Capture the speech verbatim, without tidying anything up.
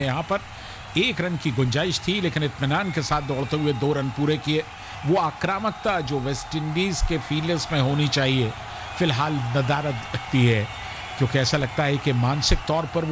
यहाँ पर एक रन की गुंजाइश थी, लेकिन इत्मीनान के साथ दौड़ते हुए दो रन पूरे किए। वो आक्रामकता जो वेस्ट इंडीज़ के फील्डर्स में होनी चाहिए, फिलहाल नदारद दिखती है, क्योंकि ऐसा लगता है कि मानसिक तौर पर